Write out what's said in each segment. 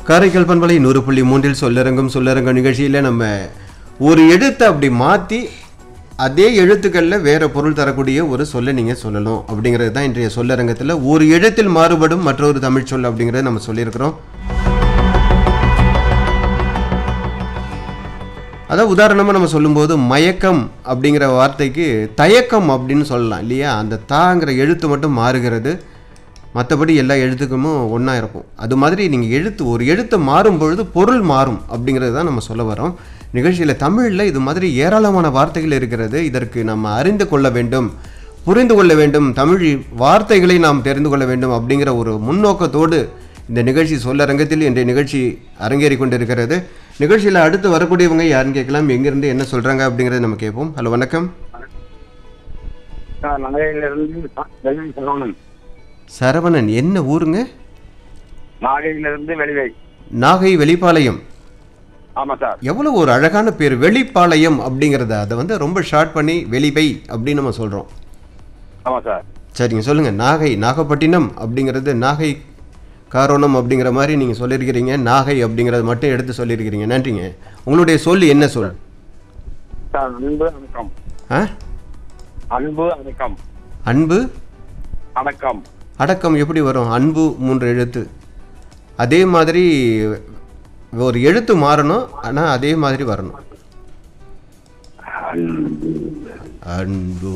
காரைக்கால் பண்பலை 100.3 சொல்லரங்க நிகழ்ச்சியில் நம்ம ஒரு எழுத்தை அப்படி மாற்றி அதே எழுத்துக்களில் வேறு பொருள் தரக்கூடிய ஒரு சொல்லை நீங்கள் சொல்லணும் அப்படிங்கிறது தான் இன்றைய சொல்லரங்கத்தில் ஒரு எழுத்தில் மாறுபடும் மற்றொரு தமிழ் சொல் அப்படிங்கிறத நம்ம சொல்லியிருக்கிறோம். அதான் உதாரணமாக நம்ம சொல்லும்போது மயக்கம் அப்படிங்கிற வார்த்தைக்கு தயக்கம் அப்படின்னு சொல்லலாம் இல்லையா? அந்த தாங்கிற எழுத்து மட்டும் மாறுகிறது, மற்றபடி எல்லா எழுத்துக்குமே ஒன்றா இருக்கும். அது மாதிரி நீங்கள் ஒரு எழுத்து மாறும் பொழுது பொருள் மாறும் அப்படிங்கிறது தான் நம்ம சொல்ல வரோம். நிகழ்ச்சியில் தமிழில் இது மாதிரி ஏராளமான வார்த்தைகள் இருக்கிறது. இதற்கு நம்ம அறிந்து கொள்ள வேண்டும், புரிந்து கொள்ள வேண்டும், தமிழ் வார்த்தைகளை நாம் தெரிந்து கொள்ள வேண்டும் அப்படிங்கிற ஒரு முன்னோக்கத்தோடு இந்த நிகழ்ச்சி சொல்லரங்கத்தில் இன்றைய நிகழ்ச்சி அரங்கேறி கொண்டிருக்கிறது. நிகழ்ச்சியில் அடுத்து வரக்கூடியவங்க யாருன்னு கேட்கலாம், எங்கேருந்து என்ன சொல்கிறாங்க அப்படிங்கிறத நம்ம கேட்போம். ஹலோ, வணக்கம். சரவணன், என்ன ஊருங்க? நாகையிலிருந்து வெளிவை. நாகை வெளிப்பாளையம். ஆமா சார். எவ்வளவு ஒரு அழகான பேர், வெளிப்பாளையம் அப்படிங்கிறத அதை ரொம்ப ஷார்ட் பண்ணி வெளிவை அப்படின்னு நம்ம சொல்கிறோம். ஆமா சார். சரிங்க, சொல்லுங்கள். நாகப்பட்டினம் அப்படிங்கிறது நாகை காரணம் அப்படிங்கிற மாதிரி நீங்கள் சொல்லியிருக்கிறீங்க. நாகை அப்படிங்கிறத மட்டும் எடுத்து சொல்லியிருக்கிறீங்க. நன்றிங்க. உங்களுடைய சொல் என்ன சொல்? சார், அன்பு அடக்கம். அன்பு அடக்கம். அன்பு அடக்கம். அடக்கம் எப்படி வரும்? அன்பு 3 எழுத்து. அதே மாதிரி ஒரு எழுத்து மாறணும், ஆனால் அதே மாதிரி வரணும். அன்பு.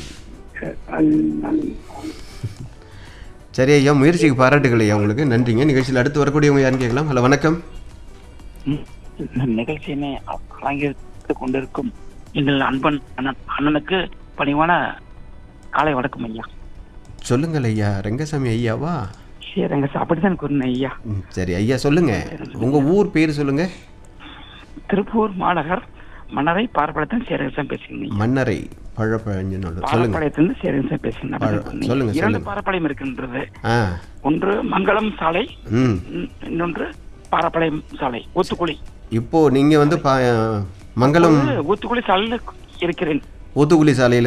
சரி ஐயா, முயற்சிக்கு பாராட்டுகள் ஐயா உங்களுக்கு. நன்றிங்க. நிகழ்ச்சியில் அடுத்து வரக்கூடியவங்க யாருன்னு கேட்கலாம். ஹலோ, வணக்கம். நிகழ்ச்சியினை அலங்கரித்துக் கொண்டிருக்கும் எங்கள் அன்பன் அண்ணனுக்கு பணிவான காலை வணக்கம் ஐயா. சொல்லுங்கள் ஐயா. ரங்கசாமி ஐயாவா? அப்படிதான் கூறினேன் ஐயா. சரி ஐயா, சொல்லுங்க. உங்க ஊர் பேர் சொல்லுங்க. திருப்பூர் மாநகர் மன்னரை பாரப்பாளையத்தின் சேரங்கசாமி பேசுகிறேன். மன்னரை பழப்பழஞ்சனோட பாரப்பாளையத்திலிருந்து சேரங்கசாமி பேசுகிறேன். சொல்லுங்க. 2 பாரப்பாளையம் இருக்கின்றது. ஒன்று மங்களம் சாலை, இன்னொன்று பாரப்பாளையம் சாலை, ஊத்துக்குளி. இப்போ நீங்க மங்களம் ஊத்துக்குளி சாலையில் இருக்கிறேன். ஊத்துக்குளி சாலையில்